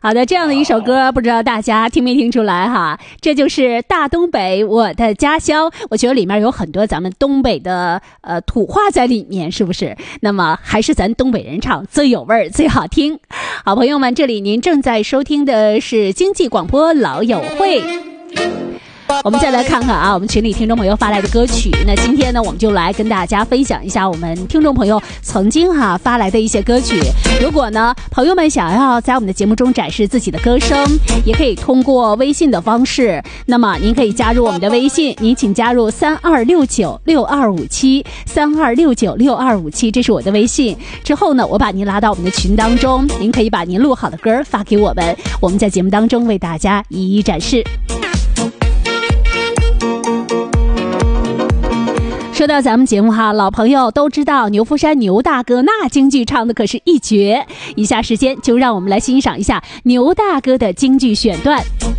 好的，这样的一首歌，不知道大家听没听出来哈？这就是大东北，我的家乡。我觉得里面有很多咱们东北的土话在里面，是不是？那么还是咱东北人唱最有味儿、最好听。好朋友们，这里您正在收听的是经济广播老友会。我们再来看看啊，我们群里听众朋友发来的歌曲。那今天呢，我们就来跟大家分享一下我们听众朋友曾经发来的一些歌曲。如果呢，朋友们想要在我们的节目中展示自己的歌声，也可以通过微信的方式。那么您可以加入我们的微信，您请加入32696257，32696257，这是我的微信。之后呢，我把您拉到我们的群当中，您可以把您录好的歌发给我们，我们在节目当中为大家一一展示。说到咱们节目老朋友都知道牛夫山牛大哥那京剧唱的可是一绝。以下时间就让我们来欣赏一下牛大哥的京剧选段。